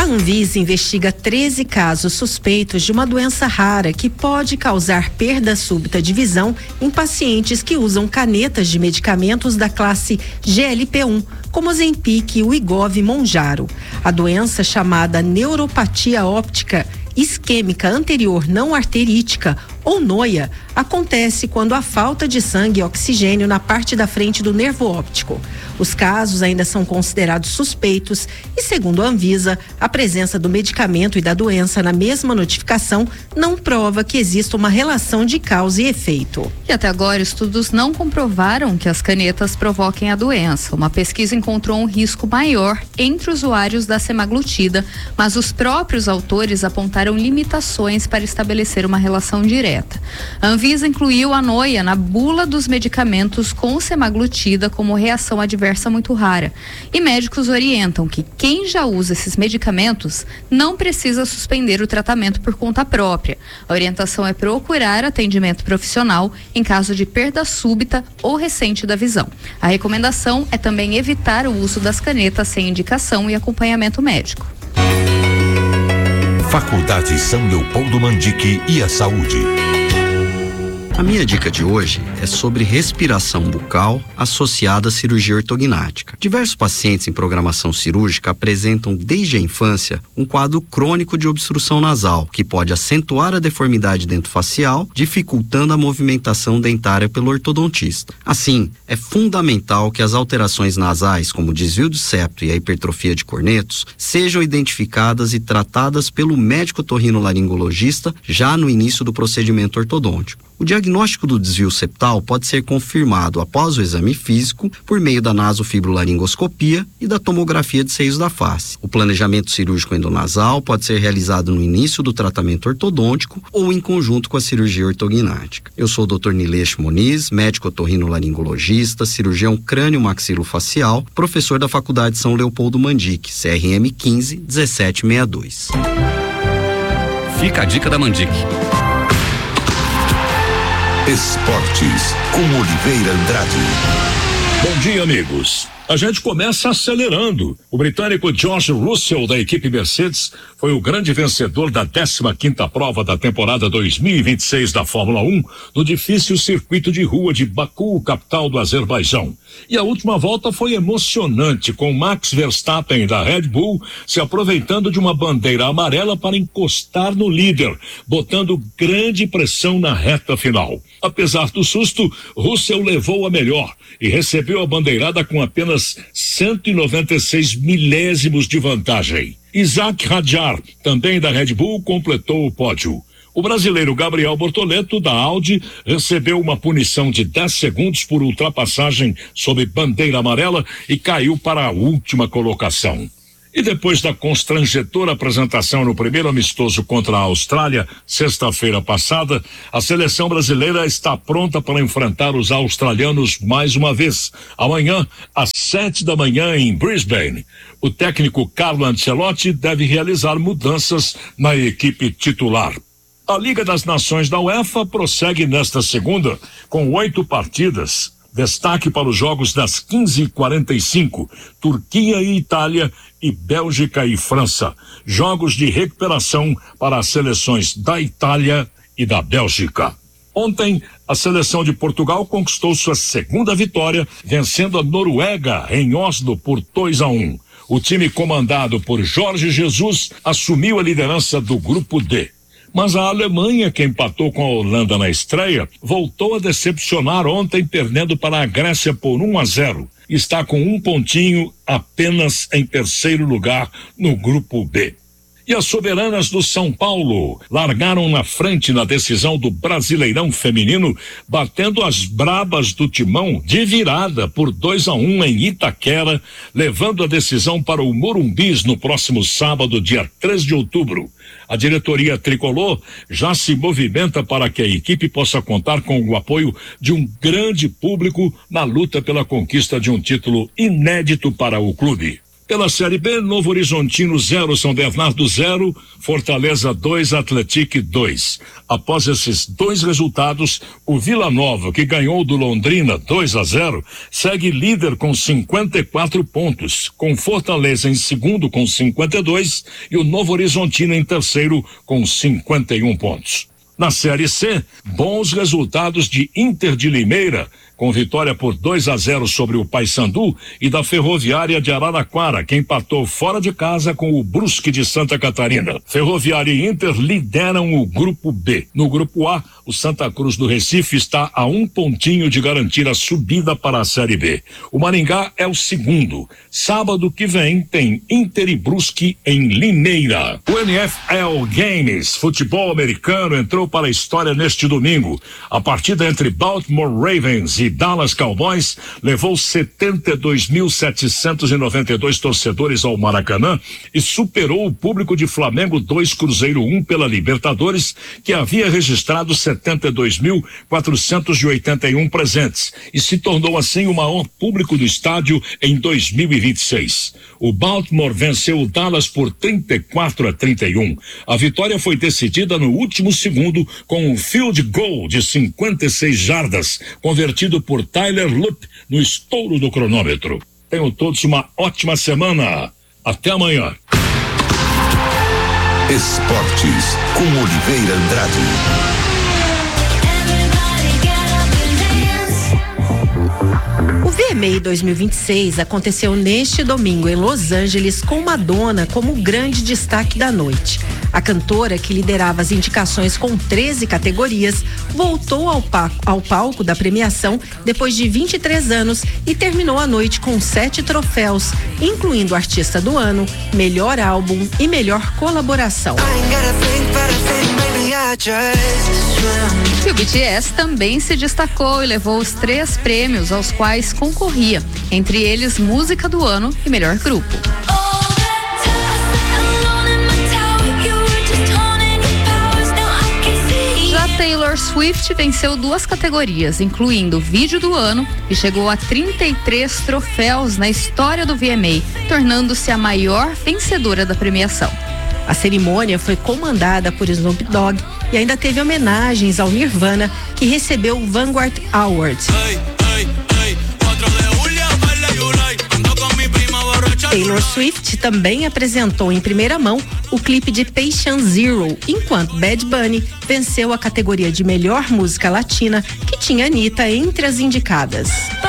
A Anvisa investiga 13 casos suspeitos de uma doença rara que pode causar perda súbita de visão em pacientes que usam canetas de medicamentos da classe GLP-1, como Ozempic e o Wegovy e Mounjaro. A doença, chamada neuropatia óptica isquêmica anterior não arterítica, ou NOIA, acontece quando há falta de sangue e oxigênio na parte da frente do nervo óptico. Os casos ainda são considerados suspeitos e, segundo a Anvisa, a presença do medicamento e da doença na mesma notificação não prova que exista uma relação de causa e efeito. E até agora, estudos não comprovaram que as canetas provoquem a doença. Uma pesquisa encontrou um risco maior entre usuários da semaglutida, mas os próprios autores apontaram limitações para estabelecer uma relação direta. A Anvisa incluiu a NOIA na bula dos medicamentos com semaglutida como reação adversa muito rara. E médicos orientam que quem já usa esses medicamentos não precisa suspender o tratamento por conta própria. A orientação é procurar atendimento profissional em caso de perda súbita ou recente da visão. A recomendação é também evitar o uso das canetas sem indicação e acompanhamento médico. Faculdade São Leopoldo Mandique e a saúde. A minha dica de hoje é sobre respiração bucal associada à cirurgia ortognática. Diversos pacientes em programação cirúrgica apresentam desde a infância um quadro crônico de obstrução nasal, que pode acentuar a deformidade dentofacial, dificultando a movimentação dentária pelo ortodontista. Assim, é fundamental que as alterações nasais, como o desvio de septo e a hipertrofia de cornetos, sejam identificadas e tratadas pelo médico otorrinolaringologista já no início do procedimento ortodôntico. O diagnóstico do desvio septal pode ser confirmado após o exame físico por meio da nasofibrolaringoscopia e da tomografia de seios da face. O planejamento cirúrgico endonasal pode ser realizado no início do tratamento ortodôntico ou em conjunto com a cirurgia ortognática. Eu sou o Dr. Nilesh Moniz, médico otorrinolaringologista, cirurgião crânio-maxilofacial, professor da Faculdade São Leopoldo Mandique, CRM 15-1762. Fica a dica da Mandique. Esportes, com Oliveira Andrade. Bom dia, amigos. A gente começa acelerando. O britânico George Russell, da equipe Mercedes, foi o grande vencedor da 15ª prova da temporada 2026 da Fórmula 1 no difícil circuito de rua de Baku, capital do Azerbaijão. E a última volta foi emocionante, com Max Verstappen da Red Bull se aproveitando de uma bandeira amarela para encostar no líder, botando grande pressão na reta final. Apesar do susto, Russell levou a melhor e recebeu a bandeirada com apenas 196 milésimos de vantagem. Isaac Hadjar, também da Red Bull, completou o pódio. O brasileiro Gabriel Bortoleto, da Audi, recebeu uma punição de 10 segundos por ultrapassagem sob bandeira amarela e caiu para a última colocação. E depois da constrangedora apresentação no primeiro amistoso contra a Austrália, sexta-feira passada, a seleção brasileira está pronta para enfrentar os australianos mais uma vez, amanhã, às 7 da manhã, em Brisbane. O técnico Carlo Ancelotti deve realizar mudanças na equipe titular. A Liga das Nações da UEFA prossegue nesta segunda, com 8 partidas. Destaque para os jogos das 15h45, Turquia e Itália e Bélgica e França. Jogos de recuperação para as seleções da Itália e da Bélgica. Ontem, a seleção de Portugal conquistou sua segunda vitória, vencendo a Noruega em Oslo por 2-1. O time comandado por Jorge Jesus assumiu a liderança do Grupo D. Mas a Alemanha, que empatou com a Holanda na estreia, voltou a decepcionar ontem, perdendo para a Grécia por 1-0. Está com 1 pontinho apenas em terceiro lugar no Grupo B. E as soberanas do São Paulo largaram na frente na decisão do Brasileirão Feminino, batendo as brabas do Timão de virada por 2-1 em Itaquera, levando a decisão para o Morumbis no próximo sábado, dia 3 de outubro. A diretoria tricolor já se movimenta para que a equipe possa contar com o apoio de um grande público na luta pela conquista de um título inédito para o clube. Pela Série B, Novo Horizontino 0, São Bernardo 0, Fortaleza 2, Atlético 2. Após esses dois resultados, o Vila Nova, que ganhou do Londrina 2-0, segue líder com 54 pontos, com Fortaleza em segundo com 52 e o Novo Horizontino em terceiro com 51 pontos. Na Série C, bons resultados de Inter de Limeira, com vitória por 2-0 sobre o Paysandu, e da Ferroviária de Araraquara, que empatou fora de casa com o Brusque de Santa Catarina. Ferroviária e Inter lideram o Grupo B. No Grupo A, o Santa Cruz do Recife está a 1 pontinho de garantir a subida para a Série B. O Maringá é o segundo. Sábado que vem tem Inter e Brusque em Limeira. O NFL Games, futebol americano, entrou para a história neste domingo. A partida entre Baltimore Ravens e Dallas Cowboys levou 72.792 torcedores ao Maracanã e superou o público de Flamengo 2 Cruzeiro 1 pela Libertadores, que havia registrado 72.481 presentes, e se tornou assim o maior público do estádio em 2026. O Baltimore venceu o Dallas por 34-31. A vitória foi decidida no último segundo com um field goal de 56 jardas, convertido por Tyler Lupp no estouro do cronômetro. Tenham todos uma ótima semana. Até amanhã. Esportes com Oliveira Andrade. O VMA 2026 aconteceu neste domingo em Los Angeles, com Madonna como grande destaque da noite. A cantora, que liderava as indicações com 13 categorias, voltou ao palco da premiação depois de 23 anos e terminou a noite com 7 troféus, incluindo Artista do Ano, Melhor Álbum e Melhor Colaboração. E o BTS também se destacou e levou os 3 prêmios aos quais concorria, entre eles Música do Ano e Melhor Grupo. Já Taylor Swift venceu 2 categorias, incluindo Vídeo do Ano, e chegou a 33 troféus na história do VMA, tornando-se a maior vencedora da premiação. A cerimônia foi comandada por Snoop Dogg e ainda teve homenagens ao Nirvana, que recebeu o Vanguard Award. Taylor Swift também apresentou em primeira mão o clipe de Patient Zero, enquanto Bad Bunny venceu a categoria de melhor música latina, que tinha Anitta entre as indicadas.